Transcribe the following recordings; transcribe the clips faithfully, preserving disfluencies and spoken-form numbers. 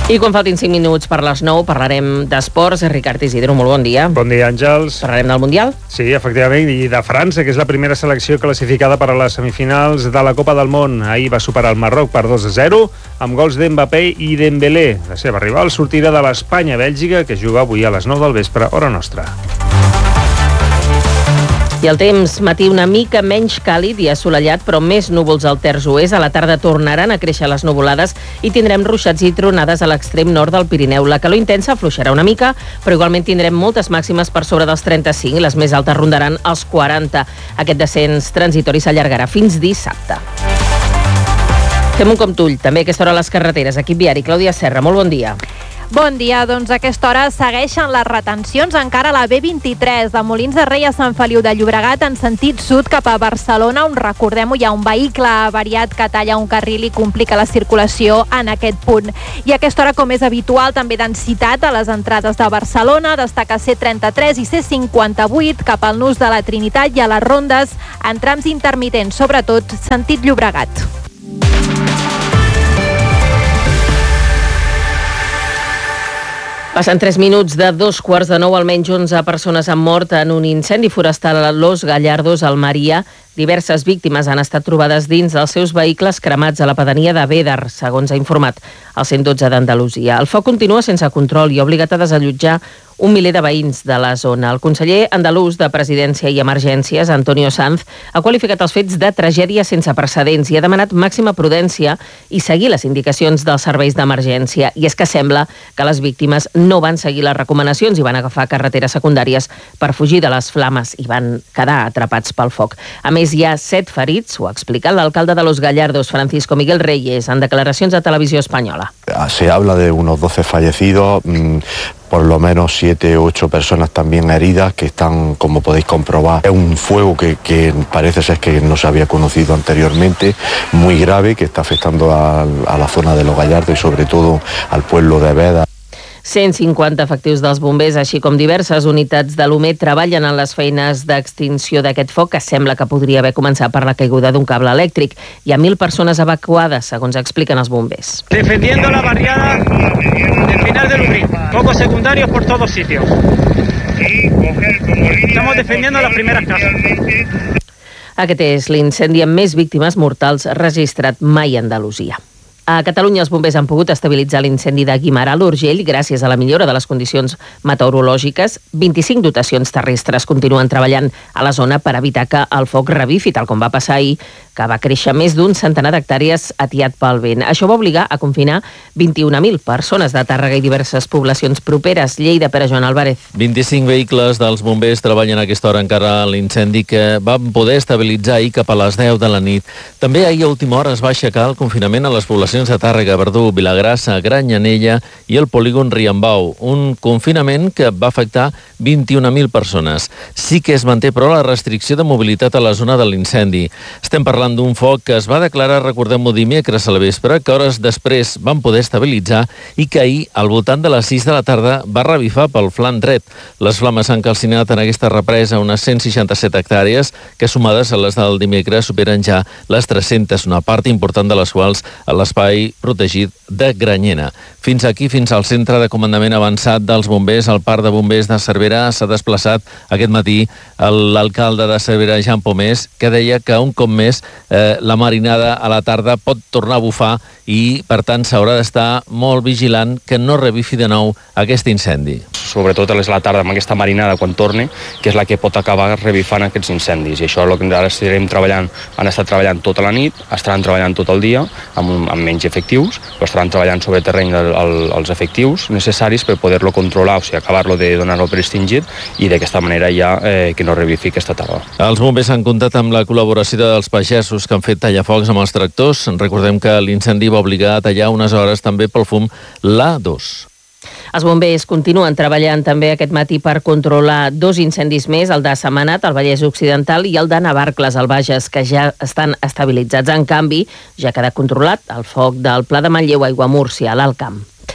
I quan faltin cinc minuts per les nou parlarem d'esports. Ricard Isidro, molt bon dia. Bon dia, Àngels. Parlarem del Mundial? Sí, efectivament, i de França, que és la primera selecció classificada per a les semifinals de la Copa del Món. Ahir va superar el Marroc per dos a zero, amb gols d'Mbappé i Dembélé. La seva rival sortirà de l'Espanya-Bèlgica, que juga avui a les nou del vespre, hora nostra. I el temps, matí una mica menys càlid i assolellat, però més núvols al terç oest. A la tarda tornaran a créixer les nuvolades i tindrem ruixats i tronades a l'extrem nord del Pirineu. La calor intensa afluixarà una mica, però igualment tindrem moltes màximes per sobre dels trenta-cinc i les més altes rondaran els quaranta. Aquest descens transitori s'allargarà fins dissabte. Fem un comptull, també a aquesta hora a les carreteres. Equip viari, Clàudia Serra, molt bon dia. Bon dia, doncs a aquesta hora segueixen les retencions encara a la B vint-i-tres, de Molins de Rei a Sant Feliu de Llobregat en sentit sud cap a Barcelona, on recordem-ho hi ha un vehicle avariat que talla un carril i complica la circulació en aquest punt. I a aquesta hora, com és habitual, també densitat a les entrades de Barcelona, destaca C trenta-tres i C cinquanta-vuit cap al nus de la Trinitat i a les rondes en trams intermitents, sobretot sentit Llobregat. Passen tres minuts de dos quarts de nou, almenys onze persones han mort en un incendi forestal a Los Gallardos, al Maria. Diverses víctimes han estat trobades dins dels seus vehicles cremats a la pedania de Bédar, segons ha informat el cent dotze d'Andalusia. El foc continua sense control i ha obligat a desallotjar un miler de veïns de la zona. El conseller andalús de Presidència i Emergències, Antonio Sanz, ha qualificat els fets de tragèdia sense precedents i ha demanat màxima prudència i seguir les indicacions dels serveis d'emergència. I és que sembla que les víctimes no van seguir les recomanacions i van agafar carreteres secundàries per fugir de les flames i van quedar atrapats pel foc. A més, hi ha set ferits, ho ha explicat l'alcalde de Los Gallardos, Francisco Miguel Reyes, en declaracions a Televisió Espanyola. Se habla de unos doce fallecidos, mmm, por lo menos siete u ocho personas también heridas que están, como podéis comprobar, es un fuego que, que parece ser que no se había conocido anteriormente, muy grave, que está afectando a, a la zona de Los Gallardos y sobre todo al pueblo de Bédar. cent cinquanta efectius dels bombers, així com diverses unitats de l'U M E, treballen en les feines d'extinció d'aquest foc, que sembla que podria haver començat per la caiguda d'un cable elèctric. Hi ha mil persones evacuades, segons expliquen els bombers. Defendiendo la barriada del final del Ubrí. Focos secundarios por todos sitios. Estamos defendiendo las primeras casas. Aquest és l'incendi amb més víctimes mortals registrat mai a Andalusia. A Catalunya els bombers han pogut estabilitzar l'incendi de Guimerà a l'Urgell gràcies a la millora de les condicions meteorològiques. vint-i-cinc dotacions terrestres continuen treballant a la zona per evitar que el foc revifi, tal com va passar ahir, que va créixer més d'un centenar d'hectàrees atiat pel vent. Això va obligar a confinar vint-i-una mil persones de Tàrrega i diverses poblacions properes. Lleida, per a Joan Álvarez. vint-i-cinc vehicles dels bombers treballen a aquesta hora encara a l'incendi que van poder estabilitzar ahir cap a les deu de la nit. També ahir a última hora es va aixecar el confinament a les poblacions de Tàrrega, Verdú, Vilagrassa, Granyanella i el polígon Riambau. Un confinament que va afectar vint-i-una mil persones. Sí que es manté, però, la restricció de mobilitat a la zona de l'incendi. Estem parlant d'un foc que es va declarar, recordem-ho, dimecres a la vespre, que hores després van poder estabilitzar i que ahir, al voltant de les sis de la tarda, va revifar pel flanc dret. Les flames han calcinat en aquesta represa unes cent seixanta-set hectàrees, que sumades a les del dimecres superen ja les tres-centes, una part important de les quals a l'espai protegit de Granyena. Fins aquí, fins al centre de comandament avançat dels bombers, al parc de bombers de Cervera, s'ha desplaçat aquest matí l'alcalde de Cervera, Jean Pomés, que deia que un cop més eh, la marinada a la tarda pot tornar a bufar i, per tant, s'haurà d'estar molt vigilant que no revifi de nou aquest incendi. Sobretot a la tarda amb aquesta marinada quan torni, que és la que pot acabar revifant aquests incendis. I això és el que ara estarem treballant, han estat treballant tota la nit, estaran treballant tot el dia, amb, amb menys efectius, però estaran treballant sobre terreny el, el, els efectius necessaris per poder-lo controlar, o sigui, acabar-lo de donar-lo per extingit i d'aquesta manera ja eh, que no revifi aquesta tarda. Els bombers han comptat amb la col·laboració dels pagesos que han fet tallafocs amb els tractors. Recordem que l'incendi va obligar a tallar unes hores també pel fum l'A dos. Els bombers continuen treballant també aquest matí per controlar dos incendis més, el de Sentmenat, al Vallès Occidental, i el de Navarcles, al Bages, que ja estan estabilitzats. En canvi, ja ha quedat controlat el foc del Pla de Manlleu, Aiguamúrcia, a l'Alt Camp.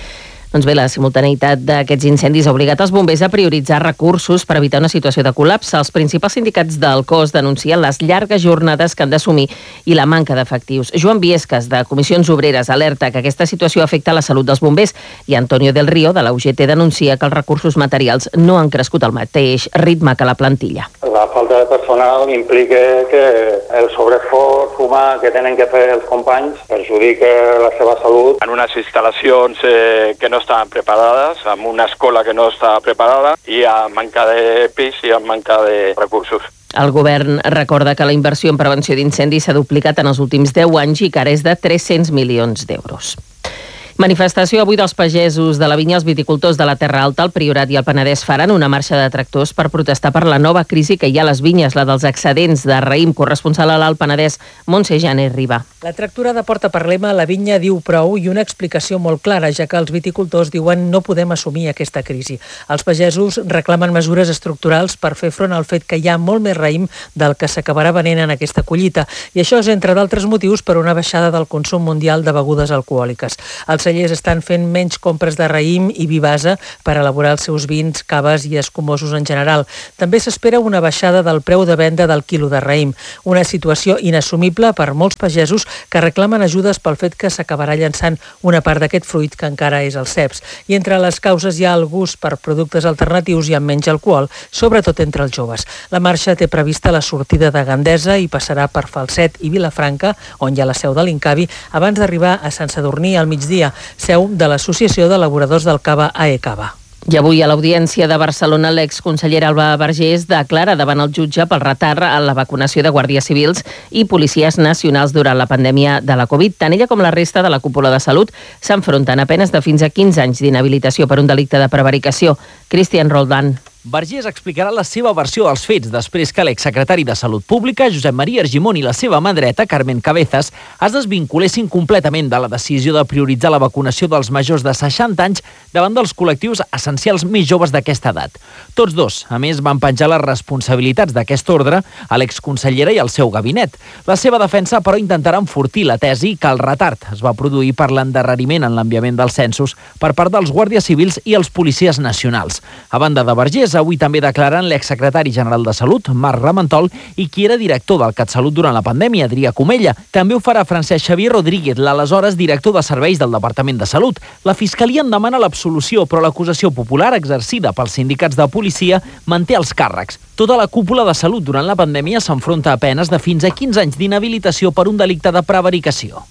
Doncs bé, la simultaneïtat d'aquests incendis ha obligat els bombers a prioritzar recursos per evitar una situació de col·lapse. Els principals sindicats del cos denuncien les llargues jornades que han d'assumir i la manca d'efectius. Joan Viescas, de Comissions Obreres, alerta que aquesta situació afecta la salut dels bombers i Antonio del Río, de la U G T, denuncia que els recursos materials no han crescut al mateix ritme que la plantilla. La falta de personal implica que el sobreesforç humà que tenen que fer els companys perjudica la seva salut. En unes instal·lacions eh, que no estaven preparades, amb una escola que no estava preparada i amb manca de pis i amb manca de recursos. El govern recorda que la inversió en prevenció d'incendis s'ha duplicat en els últims deu anys i que ara és de tres-cents milions d'euros. Manifestació avui dels pagesos de la vinya. Els viticultors de la Terra Alta, el Priorat i el Penedès faran una marxa de tractors per protestar per la nova crisi que hi ha a les vinyes, la dels excedents de raïm. Corresponsal a l'Alt Penedès, Montse Janer Riba. La tractorada porta per lema "La vinya diu prou" i una explicació molt clara, ja que els viticultors diuen no podem assumir aquesta crisi. Els pagesos reclamen mesures estructurals per fer front al fet que hi ha molt més raïm del que s'acabarà venent en aquesta collita. I això és, entre d'altres motius, per una baixada del consum mundial de begudes alcohòliques. Els cellers estan fent menys compres de raïm i vi base per elaborar els seus vins, caves i escumosos en general. També s'espera una baixada del preu de venda del quilo de raïm, una situació inassumible per molts pagesos que reclamen ajudes pel fet que s'acabarà llançant una part d'aquest fruit que encara és el ceps. I entre les causes hi ha el gust per productes alternatius i amb menys alcohol, sobretot entre els joves. La marxa té prevista la sortida de Gandesa i passarà per Falset i Vilafranca, on hi ha la seu de l'Incavi, abans d'arribar a Sant Sadurní al migdia, seu de l'Associació d'Elaboradors del Cava A E Cava. I avui a l'Audiència de Barcelona l'exconsellera Alba Vergés declara davant el jutge pel retard en la vacunació de guàrdies civils i policies nacionals durant la pandèmia de la Covid. Tant ella com la resta de la cúpula de salut s'enfronten a penes de fins a quinze anys d'inhabilitació per un delicte de prevaricació. Cristian Roldán. Vergés explicarà la seva versió dels fets després que l'exsecretari de Salut Pública, Josep Maria Argimon, i la seva mà dreta, Carmen Cabezas, es desvinculessin completament de la decisió de prioritzar la vacunació dels majors de seixanta anys davant dels col·lectius essencials més joves d'aquesta edat. Tots dos, a més, van penjar les responsabilitats d'aquest ordre a l'exconsellera i al seu gabinet. La seva defensa, però, intentarà enfortir la tesi que el retard es va produir per l'endarreriment en l'enviament dels censos per part dels guàrdies civils i els policies nacionals. A banda de Vergés, avui també declaren l'exsecretari general de Salut, Marc Ramentol, i qui era director del CatSalut durant la pandèmia, Adrià Comella. També ho farà Francesc Xavier Rodríguez, l'aleshores director de serveis del Departament de Salut. La Fiscalia en demana l'absolució, però l'acusació popular exercida pels sindicats de policia manté els càrrecs. Tota la cúpula de Salut durant la pandèmia s'enfronta a penes de fins a quinze anys d'inhabilitació per un delicte de prevaricació.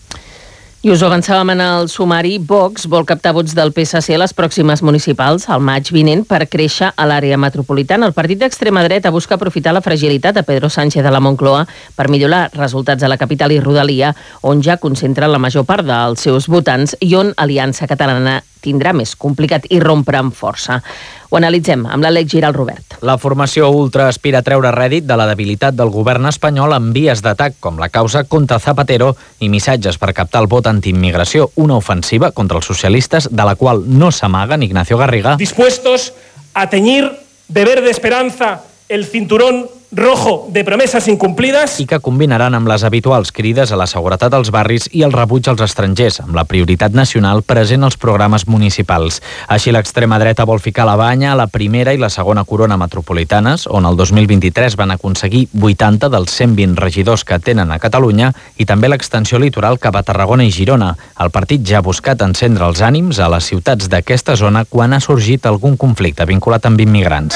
I us ho avançàvem en el sumari. Vox vol captar vots del P S C a les pròximes municipals al maig vinent per créixer a l'àrea metropolitana. El partit d'extrema dreta busca aprofitar la fragilitat de Pedro Sánchez de la Moncloa per millorar resultats a la capital i rodalia, on ja concentra la major part dels seus votants i on Aliança Catalana tindrà més complicat i rompre amb força. Ho analitzem amb l'Àlex Giral Robert. La formació ultra aspira a treure rèdit de la debilitat del govern espanyol en vies d'atac com la causa contra Zapatero i missatges per captar el vot antiimmigració, una ofensiva contra els socialistes de la qual no s'amaguen Ignacio Garriga. Dispuestos a teñir de verde esperanza el cinturón rojo de promesas incumplidas. I que combinaran amb les habituals crides a la seguretat als barris i el rebuig als estrangers, amb la prioritat nacional present als programes municipals. Així l'extrema dreta vol ficar la banya a la primera i la segona corona metropolitanes, on el dos mil vint-i-tres van aconseguir vuitanta dels cent vint regidors que tenen a Catalunya, i també l'extensió litoral cap a Tarragona i Girona. El partit ja ha buscat encendre els ànims a les ciutats d'aquesta zona quan ha sorgit algun conflicte vinculat amb immigrants.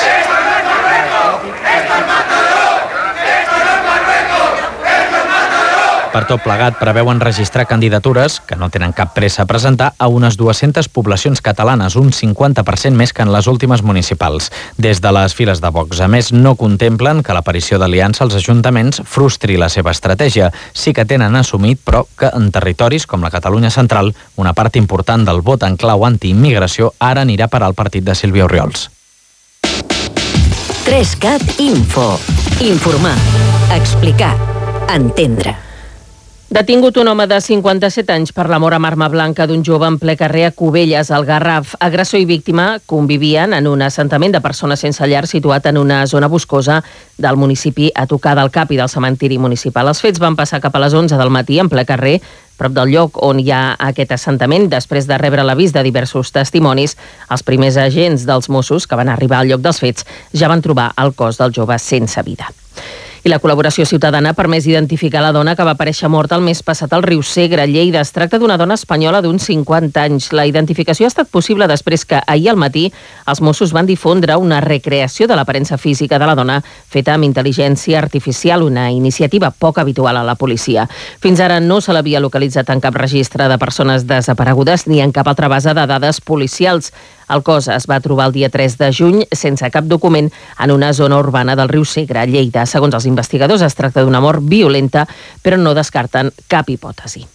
Per tot plegat, preveuen registrar candidatures, que no tenen cap pressa a presentar, a unes dues-centes poblacions catalanes, un cinquanta per cent més que en les últimes municipals. Des de les files de Vox, a més, no contemplen que l'aparició d'aliança als ajuntaments frustri la seva estratègia. Sí que tenen assumit, però, que en territoris com la Catalunya central, una part important del vot en clau antiimmigració ara anirà per al partit de Sílvia Orriols. tres cat Info. Informar, explicar, entendre. Detingut un home de cinquanta-set anys per la mort amb arma blanca d'un jove en ple carrer a Cubelles, al Garraf. Agressor i víctima convivien en un assentament de persones sense llar situat en una zona boscosa del municipi a tocar del Cap i del cementiri municipal. Els fets van passar cap a les onze del matí en ple carrer Prop del lloc on hi ha aquest assentament, després de rebre l'avís de diversos testimonis, els primers agents dels Mossos que van arribar al lloc dels fets ja van trobar el cos del jove sense vida. I la col·laboració ciutadana ha permès identificar la dona que va aparèixer morta el mes passat al riu Segre, Lleida. Es tracta d'una dona espanyola d'uns cinquanta anys. La identificació ha estat possible després que ahir al matí els Mossos van difondre una recreació de l'aparença física de la dona feta amb intel·ligència artificial, una iniciativa poc habitual a la policia. Fins ara no se l'havia localitzat en cap registre de persones desaparegudes ni en cap altra base de dades policials. El cos es va trobar el dia tres de juny sense cap document en una zona urbana del riu Segre, a Lleida. Segons els investigadors, es tracta d'una mort violenta, però no descarten cap hipòtesi.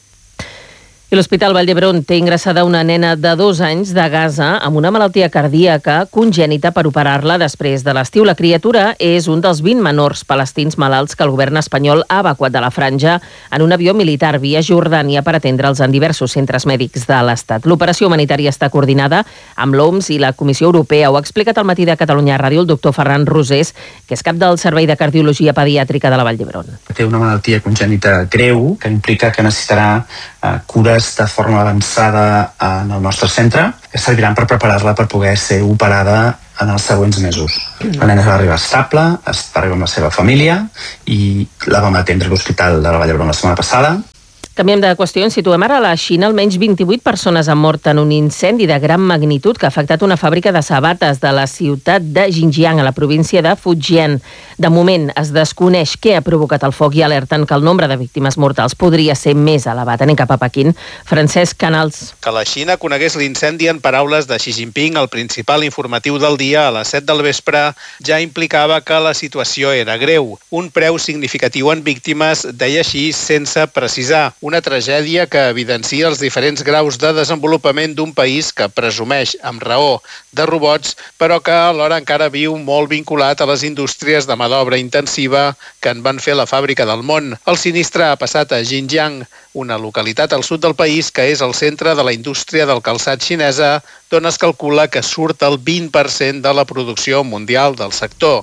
I l'Hospital Vall d'Hebron té ingressada una nena de dos anys de Gaza amb una malaltia cardíaca congènita per operar-la després de l'estiu. La criatura és un dels vint menors palestins malalts que el govern espanyol ha evacuat de la franja en un avió militar via Jordània per atendre'ls en diversos centres mèdics de l'Estat. L'operació humanitària està coordinada amb l'O M S i la Comissió Europea. Ho ha explicat al matí de Catalunya Ràdio el doctor Ferran Rosés, que és cap del Servei de Cardiologia Pediàtrica de la Vall d'Hebron. Té una malaltia congènita greu que implica que necessitarà eh, cures de forma avançada en el nostre centre, que serviran per preparar-la per poder ser operada en els següents mesos. La nena va arribar estable, va arribar amb la seva família i la vam atendre a l'Hospital de la Vall d'Hebron la setmana passada. Canviem de qüestió, ens situem ara a la Xina. Almenys vint-i-vuit persones han mort en un incendi de gran magnitud que ha afectat una fàbrica de sabates de la ciutat de Xinjiang, a la província de Fujian. De moment es desconeix què ha provocat el foc i alerten que el nombre de víctimes mortals podria ser més elevat. Anem cap a Pequín. Francesc Canals. Que la Xina conegués l'incendi en paraules de Xi Jinping, el principal informatiu del dia, a les set del vespre, ja implicava que la situació era greu. Un preu significatiu en víctimes, deia així sense precisar. Una tragèdia que evidencia els diferents graus de desenvolupament d'un país que presumeix, amb raó, de robots, però que alhora encara viu molt vinculat a les indústries de mà d'obra intensiva que en van fer la fàbrica del món. El sinistre ha passat a Xinjiang, una localitat al sud del país que és el centre de la indústria del calçat xinesa, d'on es calcula que surt el vint per cent de la producció mundial del sector.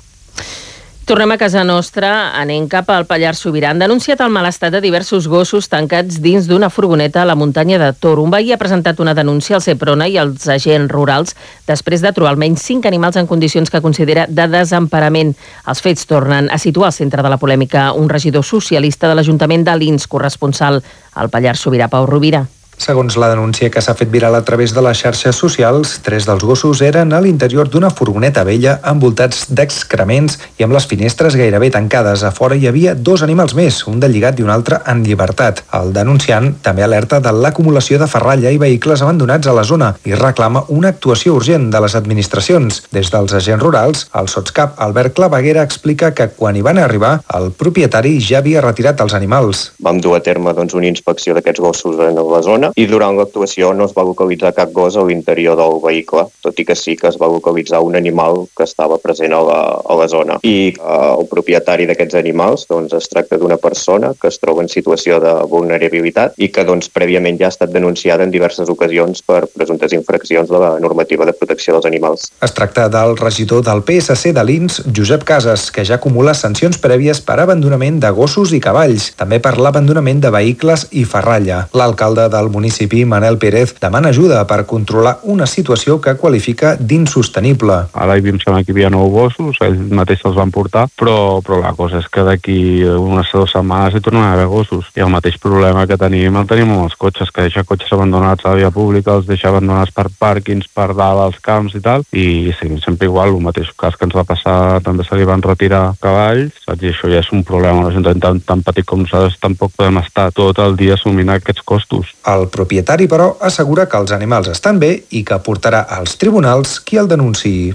Tornem a casa nostra, anem cap al Pallars Sobirà. Han denunciat el mal estat de diversos gossos tancats dins d'una furgoneta a la muntanya de Tor. Un veí ha presentat una denúncia al Seprona i als agents rurals després de trobar almenys cinc animals en condicions que considera de desemparament. Els fets tornen a situar al centre de la polèmica un regidor socialista de l'Ajuntament de Lins, corresponsal al Pallars Sobirà, Pau Rovira. Segons la denúncia que s'ha fet viral a través de les xarxes socials, tres dels gossos eren a l'interior d'una furgoneta vella envoltats d'excrements i amb les finestres gairebé tancades. A fora hi havia dos animals més, un de lligat i un altre en llibertat. El denunciant també alerta de l'acumulació de ferralla i vehicles abandonats a la zona i reclama una actuació urgent de les administracions. Des dels agents rurals, el sotscap Albert Claveguera explica que quan hi van arribar, el propietari ja havia retirat els animals. Vam dur a terme doncs, una inspecció d'aquests gossos en la zona i durant l'actuació no es va localitzar cap gos a l'interior del vehicle, tot i que sí que es va localitzar un animal que estava present a la, a la zona. I eh, el propietari d'aquests animals doncs, es tracta d'una persona que es troba en situació de vulnerabilitat i que doncs, prèviament ja ha estat denunciada en diverses ocasions per presumptes infraccions de la normativa de protecció dels animals. Es tracta del regidor del P S C de Lins, Josep Casas, que ja acumula sancions prèvies per abandonament de gossos i cavalls, també per l'abandonament de vehicles i ferralla. L'alcalde del municipi, Manel Pérez, demana ajuda per controlar una situació que qualifica d'insostenible. Ara hi vam saber que hi havia nou gossos, ells mateixos els van portar, però, però la cosa és que d'aquí unes dues setmanes hi tornen a haver gossos. I el mateix problema que tenim el tenim amb els cotxes, que deixa cotxes abandonats a la via pública, els deixa abandonats per pàrquings, per dalt als camps i tal, i sí, sempre igual, el mateix cas que ens va passar, també se li van retirar cavalls, saps? I això ja és un problema. L'Ajuntament tan, tan petit com nosaltres tampoc podem estar tot el dia assumint aquests costos. El propietari, però, assegura que els animals estan bé i que portarà als tribunals qui el denunciï.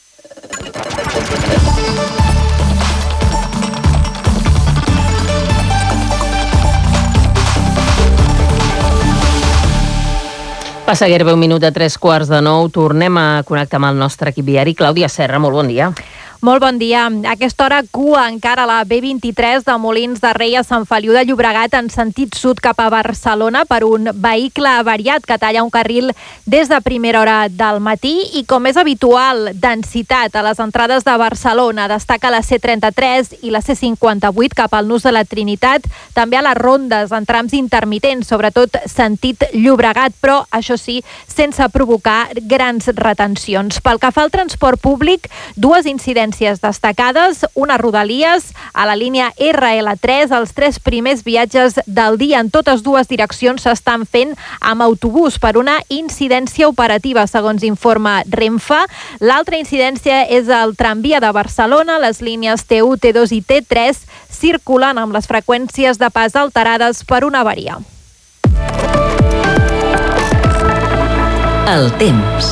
Passa gairebé un minut de tres quarts de nou. Tornem a connectar amb el nostre equip viari. Clàudia Serra, molt bon dia. Molt bon dia. A aquesta hora, cua encara a la B vint-i-tres de Molins de Rei a Sant Feliu de Llobregat en sentit sud cap a Barcelona per un vehicle avariat que talla un carril des de primera hora del matí i, com és habitual, densitat a les entrades de Barcelona. Destaca la C trenta-tres i la C cinquanta-vuit cap al Nus de la Trinitat, també a les rondes en trams intermitents, sobretot sentit Llobregat, però, això sí, sense provocar grans retencions. Pel que fa al transport públic, dues incidències destacades, una Rodalies a la línia R L tres. Els tres primers viatges del dia en totes dues direccions s'estan fent amb autobús per una incidència operativa, segons informa Renfe. L'altra incidència és el tramvia de Barcelona. Les línies T u, T dos i T tres circulen amb les freqüències de pas alterades per una avaria. El temps.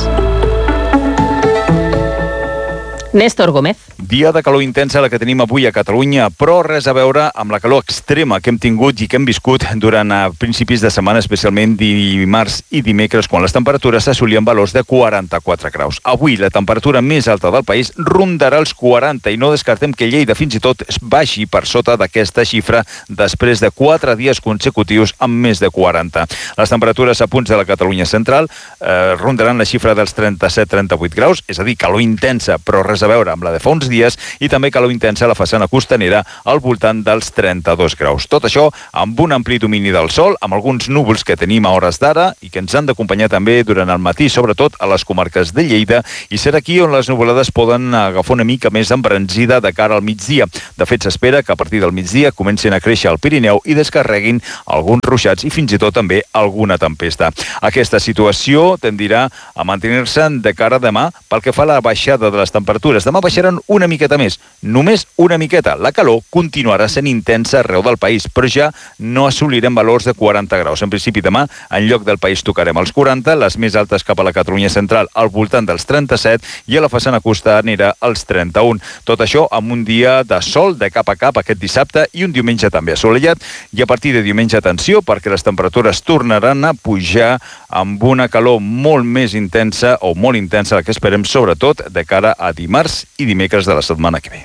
Néstor Gómez. Dia de calor intensa la que tenim avui a Catalunya, però res a veure amb la calor extrema que hem tingut i que hem viscut durant a principis de setmana, especialment dimarts i dimecres, quan les temperatures s'assolien valors de quaranta-quatre graus. Avui la temperatura més alta del país rondarà els quaranta i no descartem que Lleida fins i tot baixi per sota d'aquesta xifra després de quatre dies consecutius amb més de quaranta. Les temperatures a punts de la Catalunya central eh, rondaran la xifra dels trenta-set a trenta-vuit graus, és a dir, calor intensa, però res a veure amb la de fa uns dies, i també calor intensa a la façana costanera al voltant dels trenta-dos graus. Tot això amb un ampli domini del sol, amb alguns núvols que tenim a hores d'ara i que ens han d'acompanyar també durant el matí, sobretot a les comarques de Lleida, i serà aquí on les nuvolades poden agafar una mica més embranzida de cara al migdia. De fet, s'espera que a partir del migdia comencin a créixer al Pirineu i descarreguin alguns ruixats i fins i tot també alguna tempesta. Aquesta situació tendirà a mantenir-se de cara a demà pel que fa a la baixada de les temperatures. Demà baixaran una miqueta més, només una miqueta. La calor continuarà sent intensa arreu del país, però ja no assolirem valors de quaranta graus. En principi demà, en lloc del país tocarem els quaranta, les més altes cap a la Catalunya central al voltant dels trenta-set i a la façana costanera als trenta-un. Tot això amb un dia de sol de cap a cap aquest dissabte i un diumenge també assolellat, i a partir de diumenge, atenció, perquè les temperatures tornaran a pujar amb una calor molt més intensa o molt intensa, la que esperem sobretot de cara a dimarts i dimecres de la setmana que ve.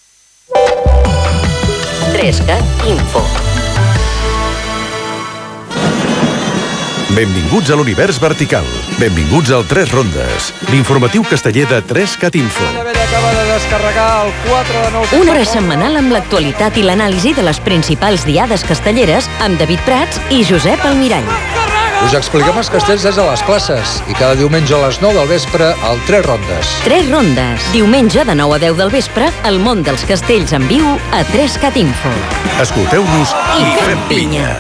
trescat Info. Benvinguts a l'univers vertical. Benvinguts al Tres Rondes, l'informatiu casteller de trescat Info. Acaba de descarregar el quatre de nou. Una hora setmanal amb l'actualitat i l'anàlisi de les principals diades castelleres amb David Prats i Josep Almirall. Us expliquem els castells des de les classes i cada diumenge a les nou del vespre al Tres Rondes. Tres Rondes. Diumenge de nou a deu del vespre, el món dels castells en viu a trescat Info. Escolteu-nos i, i fem pinya.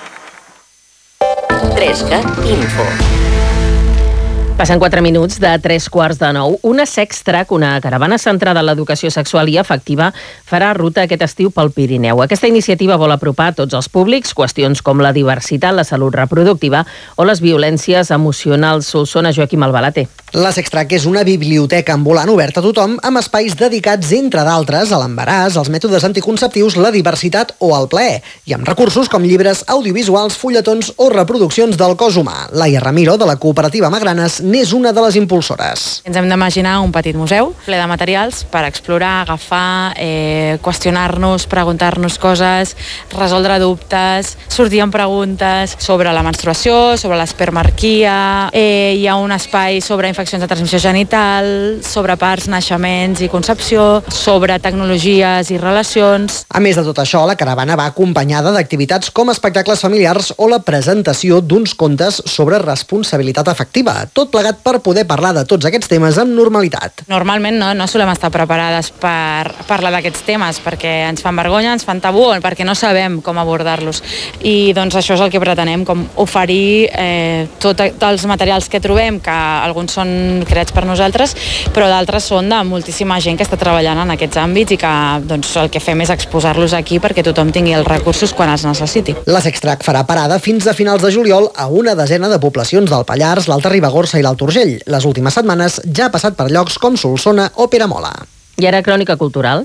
trescat Info. Passen quatre minuts de tres quarts de nou. Una Sextrac, una caravana centrada en l'educació sexual i afectiva, farà ruta aquest estiu pel Pirineu. Aquesta iniciativa vol apropar a tots els públics qüestions com la diversitat, la salut reproductiva o les violències emocionals. Solsona, Joaquim Albalate. La Sextrac és una biblioteca ambulant oberta a tothom amb espais dedicats, entre d'altres, a l'embaràs, als mètodes anticonceptius, la diversitat o el plaer, i amb recursos com llibres, audiovisuals, fulletons o reproduccions del cos humà. Laia Ramiro, de la cooperativa Magranes, n'és una de les impulsores. Ens hem d'imaginar un petit museu ple de materials per explorar, agafar, eh, qüestionar-nos, preguntar-nos coses, resoldre dubtes, sortir amb preguntes sobre la menstruació, sobre l'espermarquia, eh, hi ha un espai sobre infeccions de transmissió genital, sobre parts, naixements i concepció, sobre tecnologies i relacions. A més de tot això, la caravana va acompanyada d'activitats com espectacles familiars o la presentació d'uns contes sobre responsabilitat afectiva, tot plegat per poder parlar de tots aquests temes amb normalitat. Normalment no, no solem estar preparades per parlar d'aquests temes perquè ens fan vergonya, ens fan tabú, perquè no sabem com abordar-los. I doncs això és el que pretenem, com oferir eh, tots els materials que trobem, que alguns són creats per nosaltres, però d'altres són de moltíssima gent que està treballant en aquests àmbits i que doncs, el que fem és exposar-los aquí perquè tothom tingui els recursos quan els necessiti. La Sextrac farà parada fins a finals de juliol a una desena de poblacions del Pallars, l'Alta Ribagorça i l'Alt Urgell. Les últimes setmanes ja ha passat per llocs com Solsona o Peramola. I ara crònica cultural.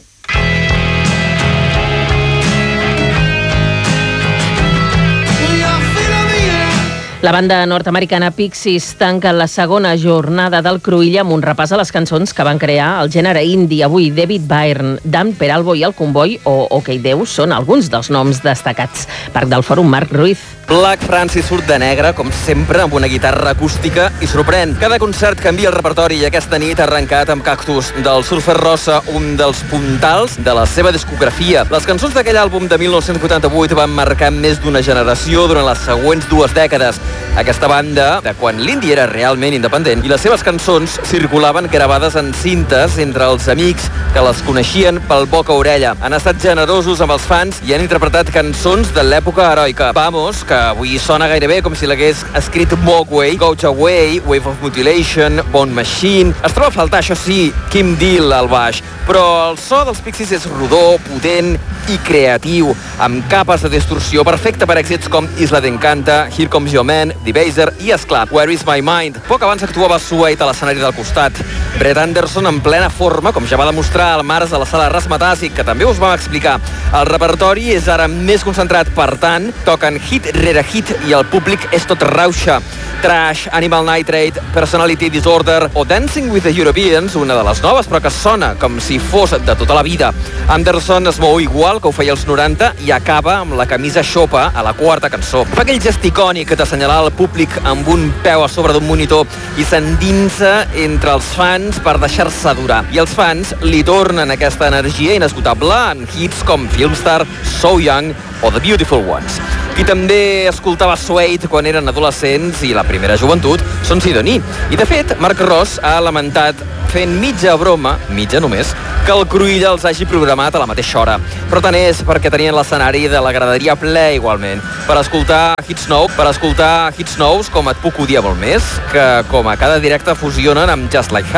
La banda nord-americana Pixies tanca la segona jornada del Cruïlla amb un repàs a les cançons que van crear el gènere indie. Avui David Byrne, Dan Peralbo i el Comboi o OK Deus són alguns dels noms destacats. Parc del Fòrum, Marc Ruiz. Black Francis surt de negre, com sempre, amb una guitarra acústica i sorprèn. Cada concert canvia el repertori i aquesta nit ha arrencat amb Cactus, del Surfer Rosa, un dels puntals de la seva discografia. Les cançons d'aquell àlbum de mil nou-cents vuitanta-vuit van marcar més d'una generació durant les següents dues dècades. Aquesta banda, de quan l'indie era realment independent, i les seves cançons circulaven gravades en cintes entre els amics que les coneixien pel boca a orella. Han estat generosos amb els fans i han interpretat cançons de l'època heroica. Vamos, que avui sona gairebé com si l'hagués escrit Mogwai, Gouch Away, Wave of Mutilation, Bone Machine. Es troba a faltar, això sí, Kim Deal al baix, però el so dels Pixies és rodó, potent i creatiu, amb capes de distorsió perfecta per èxits com Isla d'Encanta, Here Comes Your Man, Debaser i, esclar, Where Is My Mind. Poc abans actuava Suede a l'escenari del costat. Brett Anderson en plena forma, com ja va demostrar al març a la sala Razzmatazz, que també us vam explicar. El repertori és ara més concentrat, per tant, toquen hit rere hit i el públic és tot rauxa. Trash, Animal Nitrate, Personality Disorder o Dancing with the Europeans, una de les noves, però que sona com si fos de tota la vida. Anderson es mou igual que ho feia als noranta i acaba amb la camisa xopa a la quarta cançó. Fa aquell gest icònic d'assenyalar el públic amb un peu a sobre d'un monitor i s'endinsa entre els fans per deixar-se adorar. I els fans li tornen aquesta energia inesgotable en hits com Filmstar, So Young o The Beautiful Ones. Qui també escoltava Suede quan eren adolescents i la primera joventut són Sidoní. I de fet, Marc Ros ha lamentat, fent mitja broma, mitja només, que el Cruïlla els hagi programat a la mateixa hora. Però tant és perquè tenien l'escenari de la graderia ple igualment. Per escoltar hits nous, per escoltar hits nous, com et puc odiar molt més, que com a cada directe fusionen amb Just Like